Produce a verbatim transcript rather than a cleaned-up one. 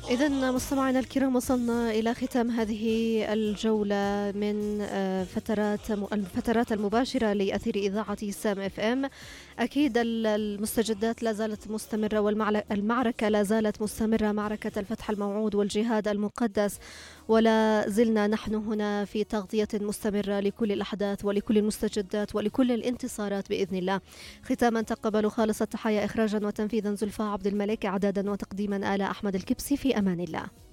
إذن مستمعينا الكرام، وصلنا إلى ختام هذه الجولة من آه، فترات الفترات المباشرة لأثير إذاعة سام اف ام. أكيد ال- المستجدات لا زالت مستمرة، والمعركة لا زالت مستمرة، معركة الفتح الموعود والجهاد المقدس، ولا زلنا نحن هنا في تغطية مستمرة لكل الأحداث ولكل المستجدات ولكل الانتصارات بإذن الله. ختاما تقبلوا خالص التحايا، إخراجا وتنفيذا زلفى عبد الملك، إعدادا وتقديما آلاء أحمد الكبسي. في أمان الله.